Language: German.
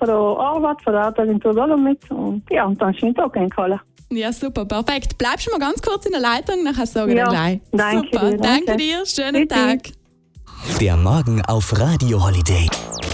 von der Arbeit, von der Autoagentur Dolomit und ja, und dann schönen Tag holen. Ja, super, perfekt. Bleibst du mal ganz kurz in der Leitung, nachher sage ich Ja, dir gleich. danke Super, dir, danke danke. dir, schönen Bitte. Tag. Der Morgen auf Radio Holiday.